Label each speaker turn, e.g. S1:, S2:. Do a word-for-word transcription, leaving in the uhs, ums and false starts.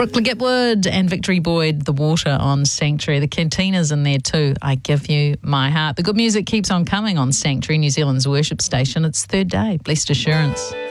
S1: Brooke Legitwood and Victory Boyd, The Water on Sanctuary. The Cantina's in there too. I give you my heart. The good music keeps on coming on Sanctuary, New Zealand's worship station. It's third day. Blessed Assurance.